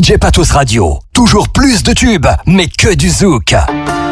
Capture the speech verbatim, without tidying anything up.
D J Patos Radio. Toujours plus de tubes, mais que du zouk.